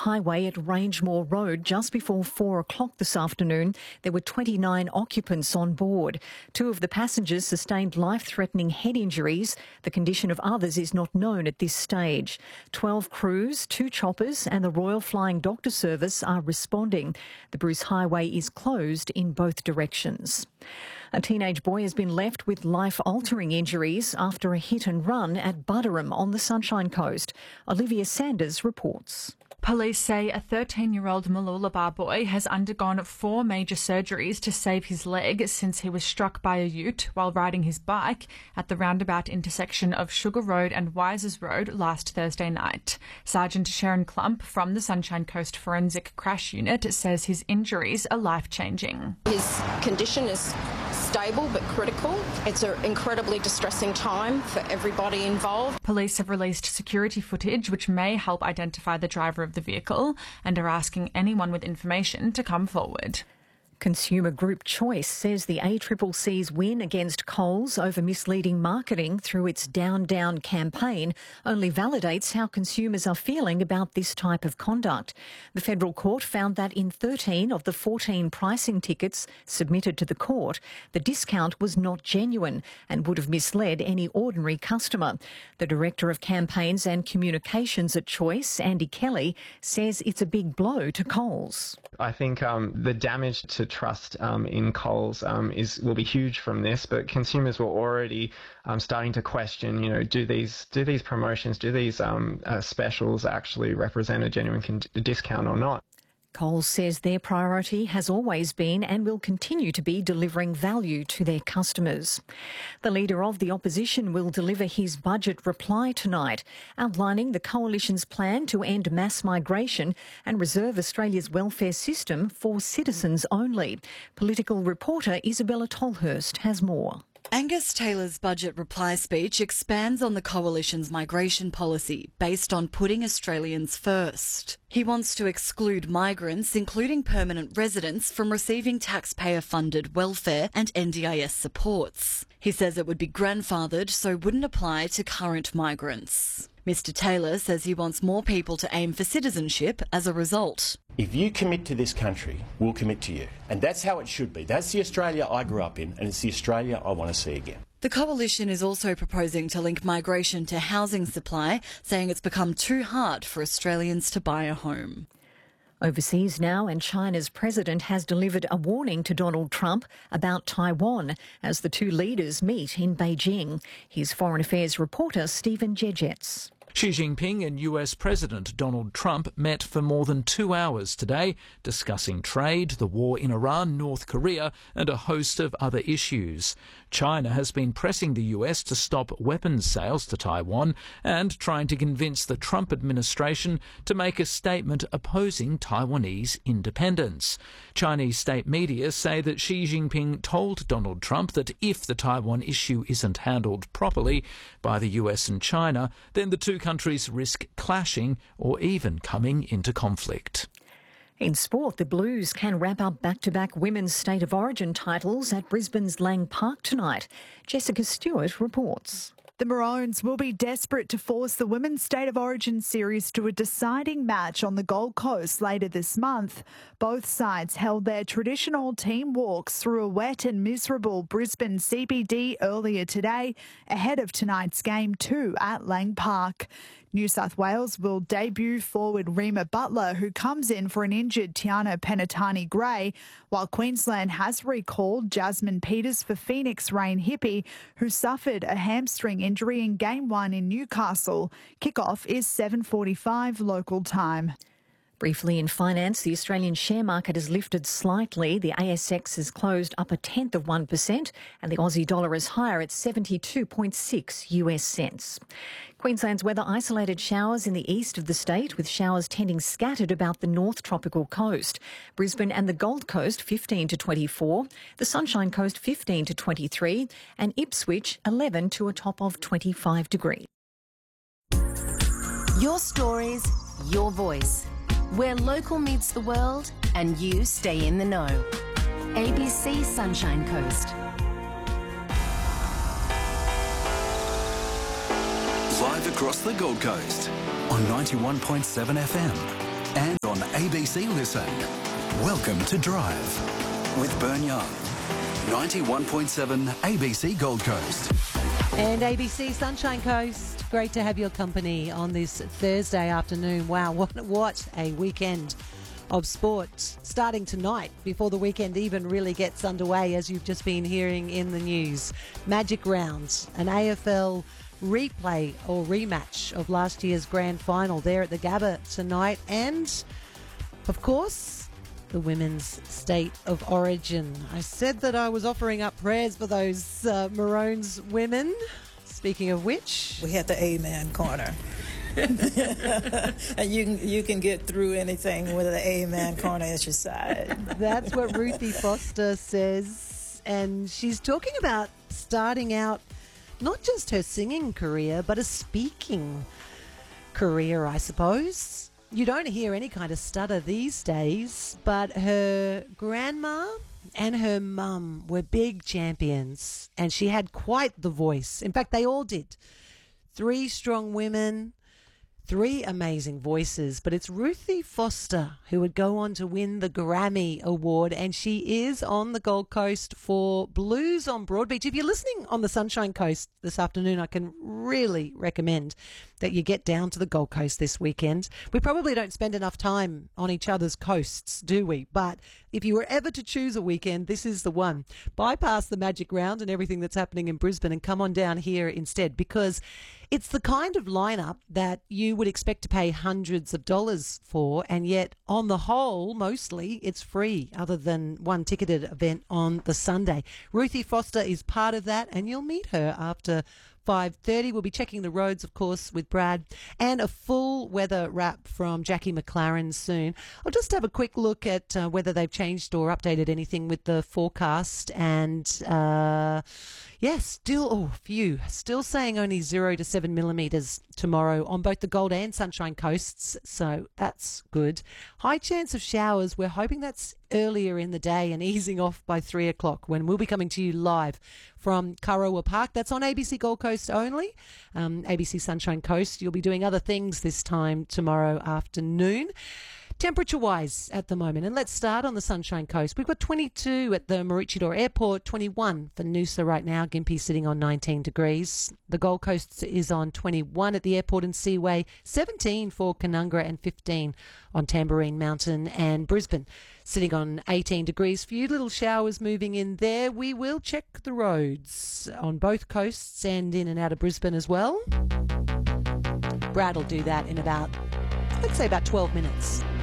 Highway at Rangemore Road just before 4 o'clock this afternoon. There were 29 occupants on board. 2 of the passengers sustained life-threatening head injuries. The condition of others is not known at this stage. 12 crews, 2 choppers and the Royal Flying Doctor Service are responding. The Bruce Highway is closed in both directions. A teenage boy has been left with life-altering injuries after a hit and run at Buderim on the Sunshine Coast. Olivia Sanders reports. Police say a 13-year-old Mooloolaba boy has undergone 4 major surgeries to save his leg since he was struck by a ute while riding his bike at the roundabout intersection of Sugar Road and Wisers Road last Thursday night. Sergeant Sharon Clump from the Sunshine Coast Forensic Crash Unit says his injuries are life-changing. His condition is stable but critical. It's an incredibly distressing time for everybody involved. Police have released security footage which may help identify the driver of the vehicle and are asking anyone with information to come forward. Consumer Group Choice says the ACCC's win against Coles over misleading marketing through its Down Down campaign only validates how consumers are feeling about this type of conduct. The federal court found that in 13 of the 14 pricing tickets submitted to the court, the discount was not genuine and would have misled any ordinary customer. The Director of Campaigns and Communications at Choice, Andy Kelly, says it's a big blow to Coles. I think the damage to trust in Coles will be huge from this, but consumers were already starting to question, do these promotions, do these specials actually represent a genuine discount or not? Coles says their priority has always been and will continue to be delivering value to their customers. The Leader of the Opposition will deliver his budget reply tonight, outlining the Coalition's plan to end mass migration and reserve Australia's welfare system for citizens only. Political reporter Isabella Tolhurst has more. Angus Taylor's budget reply speech expands on the Coalition's migration policy based on putting Australians first. He wants to exclude migrants, including permanent residents, from receiving taxpayer-funded welfare and NDIS supports. He says it would be grandfathered, so wouldn't apply to current migrants. Mr Taylor says he wants more people to aim for citizenship as a result. If you commit to this country, we'll commit to you. And that's how it should be. That's the Australia I grew up in, and it's the Australia I want to see again. The Coalition is also proposing to link migration to housing supply, saying it's become too hard for Australians to buy a home. Overseas now, and China's president has delivered a warning to Donald Trump about Taiwan as the two leaders meet in Beijing. Here's Foreign Affairs reporter Stephen Jejets. Xi Jinping and US President Donald Trump met for more than 2 hours today, discussing trade, the war in Iran, North Korea, and a host of other issues. China has been pressing the US to stop weapons sales to Taiwan and trying to convince the Trump administration to make a statement opposing Taiwanese independence. Chinese state media say that Xi Jinping told Donald Trump that if the Taiwan issue isn't handled properly by the US and China, then the two countries risk clashing or even coming into conflict. In sport, the Blues can wrap up back-to-back women's State of Origin titles at Brisbane's Lang Park tonight. Jessica Stewart reports. The Maroons will be desperate to force the Women's State of Origin series to a deciding match on the Gold Coast later this month. Both sides held their traditional team walks through a wet and miserable Brisbane CBD earlier today, ahead of tonight's game 2 at Lang Park. New South Wales will debut forward Rima Butler, who comes in for an injured Tiana Penatani-Gray, while Queensland has recalled Jasmine Peters for Phoenix Rain Hippie, who suffered a hamstring injury in Game 1 in Newcastle. Kickoff is 7:45 local time. Briefly in finance, the Australian share market has lifted slightly. The ASX has closed up 0.1% and the Aussie dollar is higher at 72.6 US cents. Queensland's weather: isolated showers in the east of the state, with showers tending scattered about the north tropical coast. Brisbane and the Gold Coast 15 to 24, the Sunshine Coast 15 to 23 and Ipswich 11 to a top of 25 degrees. Your stories, your voice. Where local meets the world and you stay in the know. ABC Sunshine Coast. Live across the Gold Coast on 91.7 FM and ABC Listen. Welcome to Drive with Bern Young. 91.7 ABC Gold Coast. And ABC Sunshine Coast. Great to have your company on this Thursday afternoon. Wow, what a weekend of sport. Starting tonight before the weekend even really gets underway, as you've just been hearing in the news. Magic Rounds, an AFL replay or rematch of last year's grand final there at the Gabba tonight. And, of course, the Women's State of Origin. I said that I was offering up prayers for those Maroons women. Speaking of which, we had the Amen corner. And you can get through anything with the Amen corner at your side. That's what Ruthie Foster says. And she's talking about starting out not just her singing career, but a speaking career, I suppose. You don't hear any kind of stutter these days, but her grandma and her mum were big champions, and she had quite the voice. In fact, they all did. 3 strong women, 3 amazing voices, but it's Ruthie Foster who would go on to win the Grammy Award, and she is on the Gold Coast for Blues on Broadbeach. If you're listening on the Sunshine Coast this afternoon, I can really recommend that you get down to the Gold Coast this weekend. We probably don't spend enough time on each other's coasts, do we? But if you were ever to choose a weekend, this is the one. Bypass the Magic Round and everything that's happening in Brisbane and come on down here instead, because it's the kind of lineup that you would expect to pay hundreds of dollars for, and yet on the whole, mostly it's free, other than one ticketed event on the Sunday. Ruthie Foster is part of that, and you'll meet her after 5:30. We'll be checking the roads, of course, with Brad, and a full weather wrap from Jackie McLaren soon. I'll just have a quick look at whether they've changed or updated anything with the forecast. And still saying only 0 to 7 millimetres tomorrow on both the Gold and Sunshine Coasts, so that's good. High chance of showers. We're hoping that's earlier in the day and easing off by 3 o'clock, when we'll be coming to you live from Kurrawa Park. That's on ABC Gold Coast only. ABC Sunshine Coast, you'll be doing other things this time tomorrow afternoon. Temperature-wise at the moment, and let's start on the Sunshine Coast. We've got 22 at the Maroochydore Airport, 21 for Noosa right now. Gympie sitting on 19 degrees. The Gold Coast is on 21 at the airport and Seaway, 17 for Canungra, and 15 on Tamborine Mountain, and Brisbane sitting on 18 degrees. Few little showers moving in there. We will check the roads on both coasts and in and out of Brisbane as well. Brad will do that in about 12 minutes.